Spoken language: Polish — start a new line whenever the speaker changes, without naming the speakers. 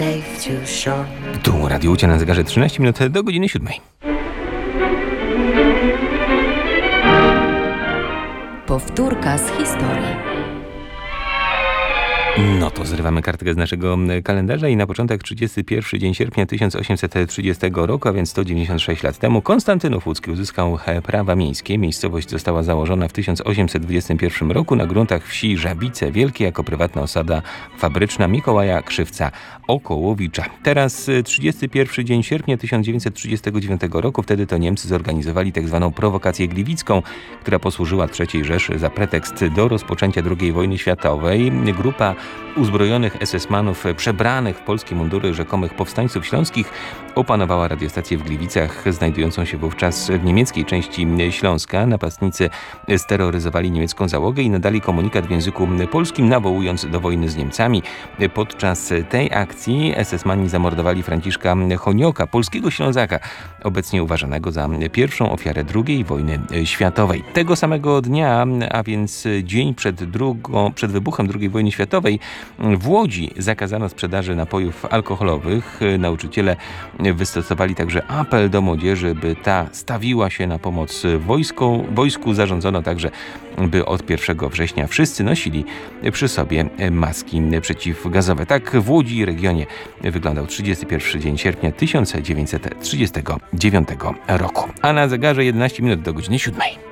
Tu Radio Łucja na zegarze 13 minut do godziny 7.
Powtórka z historii.
No to zrywamy kartkę z naszego kalendarza i na początek 31 dzień sierpnia 1830 roku, a więc 196 lat temu, Konstantynów Łódzki uzyskał prawa miejskie. Miejscowość została założona w 1821 roku na gruntach wsi Żabice Wielkie jako prywatna osada fabryczna Mikołaja Krzywca Okołowicza. Teraz 31 dzień sierpnia 1939 roku, wtedy to Niemcy zorganizowali tzw. prowokację gliwicką, która posłużyła III Rzeszy za pretekst do rozpoczęcia II wojny światowej. Grupa uzbrojonych SS-manów przebranych w polskie mundury rzekomych powstańców śląskich opanowała radiostację w Gliwicach, znajdującą się wówczas w niemieckiej części Śląska. Napastnicy steroryzowali niemiecką załogę i nadali komunikat w języku polskim, nawołując do wojny z Niemcami. Podczas tej akcji SS-mani zamordowali Franciszka Honioka, polskiego Ślązaka, obecnie uważanego za pierwszą ofiarę II wojny światowej. Tego samego dnia, a więc dzień przed wybuchem II wojny światowej, w Łodzi zakazano sprzedaży napojów alkoholowych. Nauczyciele wystosowali także apel do młodzieży, by ta stawiła się na pomoc wojsku. Zarządzono także, by od 1 września wszyscy nosili przy sobie maski przeciwgazowe. Tak w Łodzi i regionie wyglądał 31 dzień sierpnia 1939 roku. A na zegarze 11 minut do godziny 7.